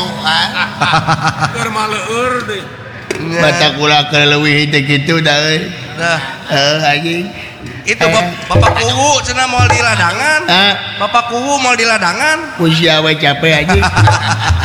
gitu Keur maleur deui. mata kula keleuwih teh kitu da euy Nah, anjing itu Bapak Kuwu cenah moal di ladangan. ah Bapak Kuwu moal di ladangan. ku sia we capek anjing